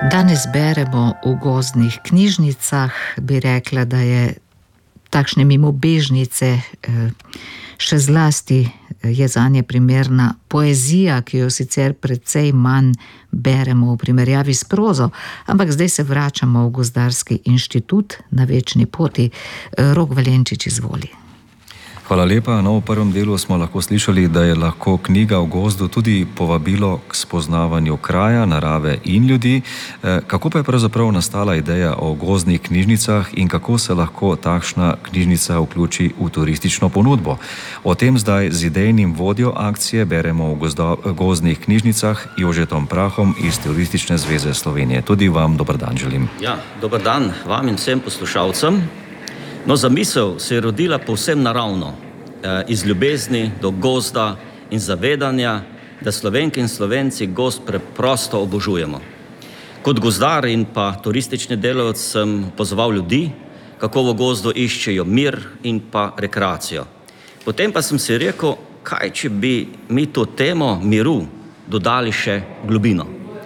Danes beremo v gozdnih knjižnicah, bi rekla, da je takšne mimobežnice, še zlasti je zanje primerna poezija, ki jo sicer precej manj beremo v primerjavi s prozo, ampak zdaj se vračamo v Gozdarski inštitut na večni poti. Rok Valenčič, izvoli. Hvala lepa. No, v prvem delu smo lahko slišali, da je lahko knjiga o gozdu tudi povabilo k spoznavanju kraja, narave in ljudi. Kako pa je pravzaprav nastala ideja o gozdnih knjižnicah in kako se lahko takšna knjižnica vključi v turistično ponudbo? O tem zdaj z idejnim vodjo akcije beremo v gozdnih knjižnicah Jožetom Prahom iz Turistične zveze Slovenije. Tudi vam dober dan želim. Ja, dober dan vam in vsem poslušalcem. No, zamisel se je rodila povsem naravno, iz ljubezni do gozda in zavedanja, da Slovenke in Slovenci gozd preprosto obožujemo. Kot gozdar in pa turistični delavec sem pozval ljudi, kako v gozdu iščejo mir in pa rekreacijo. Potem pa sem si rekel, kaj če bi mi to temo miru dodali še globino.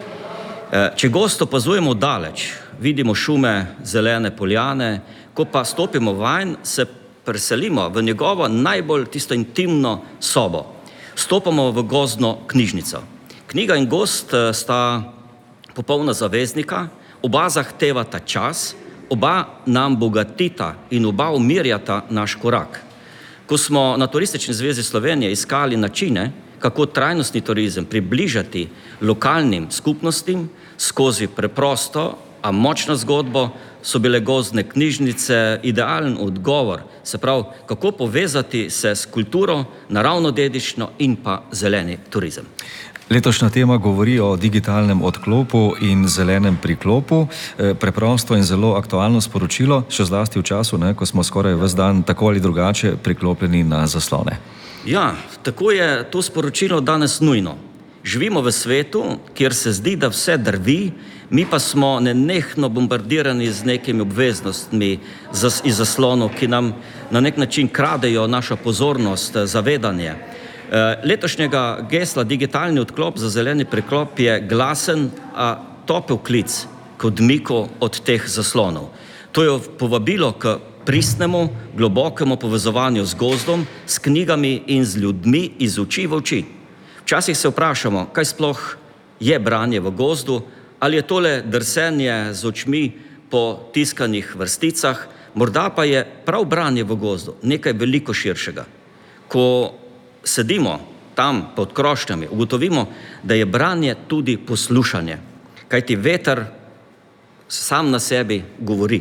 Če gozd opazujemo daleč, vidimo šume, zelene poljane, ko pa stopimo vanj, se preselimo v njegovo najbolj tisto intimno sobo. Stopamo v gozdno knjižnico. Knjiga in gozd sta popolna zaveznika, oba zahtevata čas, oba nam bogatita in oba umirjata naš korak. Ko smo na Turistični zvezi Slovenije iskali načine, kako trajnostni turizem približati lokalnim skupnostim skozi preprosto, a močno zgodbo, so bile gozdne knjižnice idealen odgovor, se pravi, kako povezati se s kulturo, naravno dediščino in pa zeleni turizem. Letošnja tema govori o digitalnem odklopu in zelenem priklopu. Preprosto in zelo aktualno sporočilo, še zlasti v času, ko smo skoraj ves dan tako ali drugače priklopljeni na zaslone. Ja, tako je to sporočilo danes nujno. Živimo v svetu, kjer se zdi, da vse drvi, mi pa smo nenehno bombardirani z nekimi obveznostmi iz zaslonov, ki nam na nek način kradejo našo pozornost, zavedanje. Letošnjega gesla digitalni odklop za zeleni preklop je glasen, a topel klic k odmiku od teh zaslonov. To je povabilo k pristnemu, globokemu povezovanju z gozdom, s knjigami in z ljudmi iz oči v oči. Včasih se vprašamo, kaj sploh je branje v gozdu, ali je tole drsenje z očmi po tiskanih vrsticah, morda pa je prav branje v gozdu nekaj veliko širšega. Ko sedimo tam pod krošnjami, ugotovimo, da je branje tudi poslušanje, kajti veter sam na sebi govori.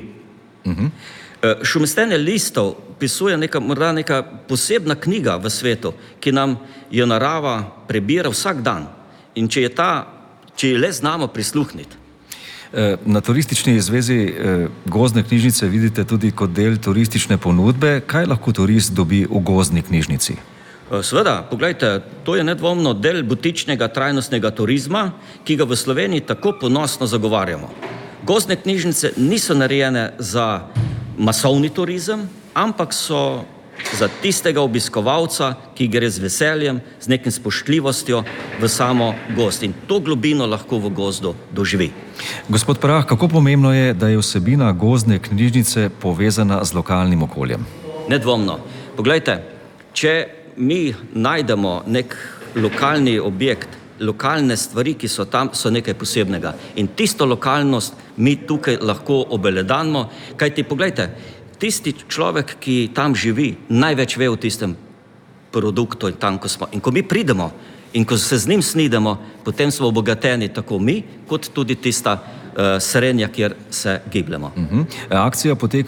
Šumestenje listov pisuje morda neka posebna knjiga v svetu, ki nam jo narava prebira vsak dan. In če je le znamo prisluhniti. Na Turistični zvezi gozdne knjižnice vidite tudi kot del turistične ponudbe. Kaj lahko turist dobi v gozdni knjižnici? Seveda, poglejte, to je nedvomno del butičnega trajnostnega turizma, ki ga v Sloveniji tako ponosno zagovarjamo. Gozdne knjižnice niso narejene za masovni turizem, ampak so za tistega obiskovalca, ki gre z veseljem, z nekim spoštljivostjo v samo gozd. In to globino lahko v gozdu doživi. Gospod Prah, kako pomembno je, da je vsebina gozdne knjižnice povezana z lokalnim okoljem? Nedvomno. Poglejte, če mi najdemo nek lokalni objekt, lokalne stvari, ki so tam, so nekaj posebnega. In tisto lokalnost mi tukaj lahko obeledanimo, kajti poglejte, tisti človek, ki tam živi, največ ve o tistem produktu in tam, ko smo. In ko mi pridemo in ko se z njim snidemo, potem smo obogateni tako mi, kot tudi tista srednja, kjer se gibljemo. Akcija poteka